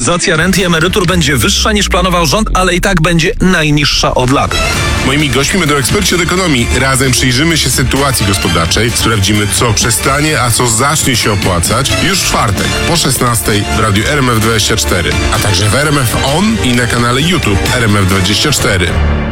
Waloryzacja rent i emerytur będzie wyższa niż planował rząd, ale i tak będzie najniższa od lat. Moimi gośćmi będą eksperci od ekonomii. Razem przyjrzymy się sytuacji gospodarczej, sprawdzimy, co przestanie, a co zacznie się opłacać już w czwartek po 16 w radiu RMF24, a także w RMF On i na kanale YouTube RMF24.